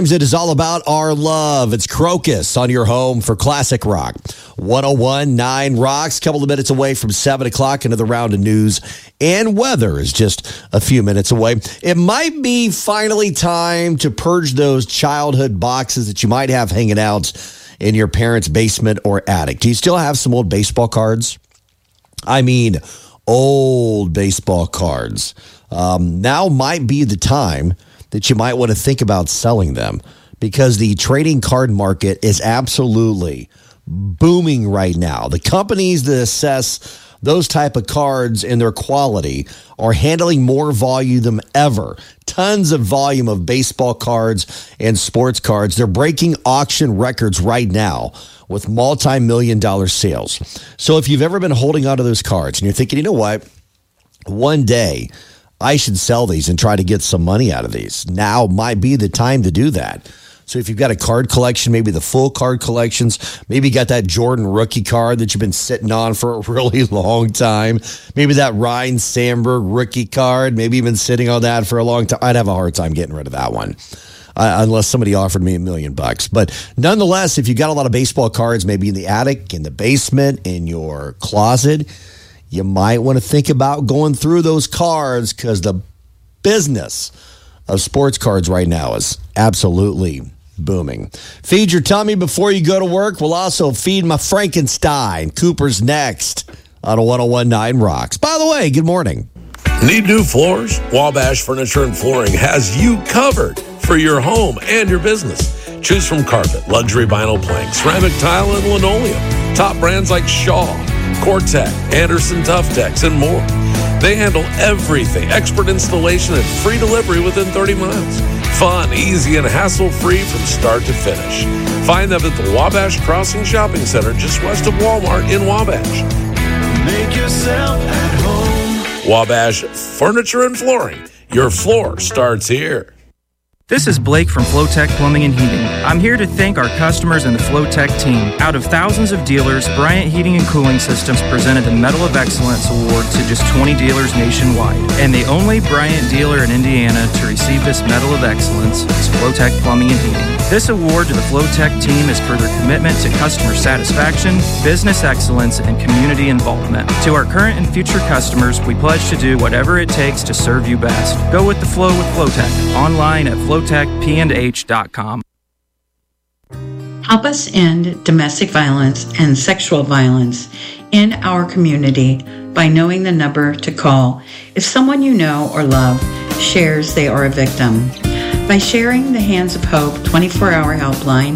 It is all about our love. It's Crocus on your home for classic rock. 101.9 Rocks, a couple of minutes away from 7 o'clock. Another round of news and weather is just a few minutes away. It might be finally time to purge those childhood boxes that you might have hanging out in your parents' basement or attic. Do you still have some old baseball cards? I mean, old baseball cards. Now might be the time that you might want to think about selling them because the trading card market is absolutely booming right now. The companies that assess those type of cards and their quality are handling more volume than ever. Tons of volume of baseball cards and sports cards. They're breaking auction records right now with multi-million-dollar sales. So if you've ever been holding onto those cards and you're thinking, you know what, one day I should sell these and try to get some money out of these. Now might be the time to do that. So if you've got a card collection, maybe the full card collections, maybe you got that Jordan rookie card that you've been sitting on for a really long time. Maybe that Ryne Sandberg rookie card, maybe you've been sitting on that for a long time. I'd have a hard time getting rid of that one unless somebody offered me $1 million. But nonetheless, if you got a lot of baseball cards, maybe in the attic, in the basement, in your closet, you might want to think about going through those cards because the business of sports cards right now is absolutely booming. Feed your tummy before you go to work. We'll also feed my Frankenstein. Cooper's next on 101.9 Rocks. By the way, good morning. Need new floors? Wabash Furniture and Flooring has you covered for your home and your business. Choose from carpet, luxury vinyl plank, ceramic tile, and linoleum. Top brands like Shaw, Cortec, Anderson Toughtex, and more. They handle everything. Expert installation and free delivery within 30 miles. Fun, easy, and hassle-free from start to finish. Find them at the Wabash Crossing Shopping Center just west of Walmart in Wabash. Make yourself at home. Wabash Furniture and Flooring. Your floor starts here. This is Blake from Flowtech Plumbing and Heating. I'm here to thank our customers and the Flowtech team. Out of thousands of dealers, Bryant Heating and Cooling Systems presented the Medal of Excellence Award to just 20 dealers nationwide. And the only Bryant dealer in Indiana to receive this Medal of Excellence is Flowtech Plumbing and Heating. This award to the Flowtech team is for their commitment to customer satisfaction, business excellence, and community involvement. To our current and future customers, we pledge to do whatever it takes to serve you best. Go with the flow with Flowtech. Online at flowtechpndh.com. Help us end domestic violence and sexual violence in our community by knowing the number to call if someone you know or love shares they are a victim. By sharing the Hands of Hope 24-hour helpline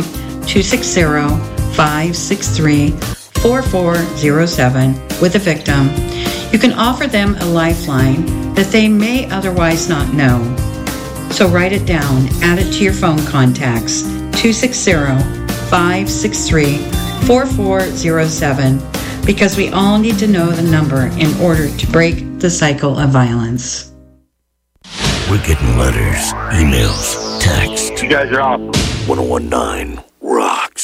260-563-4407 with a victim, you can offer them a lifeline that they may otherwise not know. So write it down, add it to your phone contacts, 260-563-4407, because we all need to know the number in order to break the cycle of violence. We're getting letters, emails, texts. You guys are awesome. 101.9 Rock.